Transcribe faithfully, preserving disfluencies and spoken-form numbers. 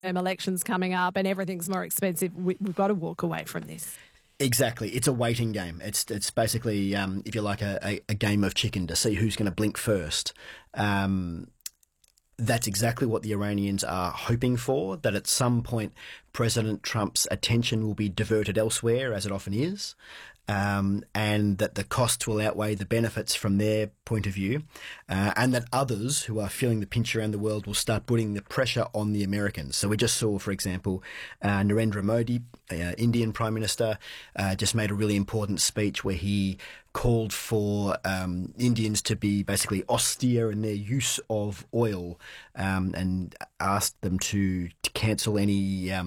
elections coming up and everything's more expensive. We, we've got to walk away from this. Exactly. It's a waiting game. It's it's basically, um, if you like, a, a, a game of chicken to see who's going to blink first. Um, that's exactly what the Iranians are hoping for, that at some point President Trump's attention will be diverted elsewhere, as it often is, um, and that the costs will outweigh the benefits from their point of view, uh, and that others who are feeling the pinch around the world will start putting the pressure on the Americans. So we just saw, for example, uh, Narendra Modi, uh, Indian Prime Minister, uh, just made a really important speech where he called for um, Indians to be basically austere in their use of oil, um, and asked them to, to cancel any um,